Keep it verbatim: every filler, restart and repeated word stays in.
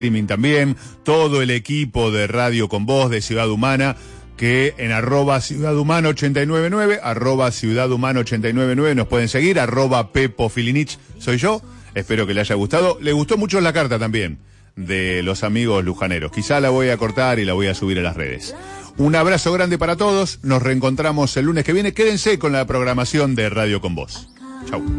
streaming también, todo el equipo de Radio con Voz de Ciudad Humana, que en arroba Ciudad Humana ochenta y nueve nueve, arroba Ciudad Humana ochenta y nueve nueve nos pueden seguir, arroba Pepo Filinich soy yo, espero que le haya gustado. Le gustó mucho la carta también de los amigos lujaneros, quizá la voy a cortar y la voy a subir a las redes. Un abrazo grande para todos, nos reencontramos el lunes que viene, quédense con la programación de Radio con Voz. Chau.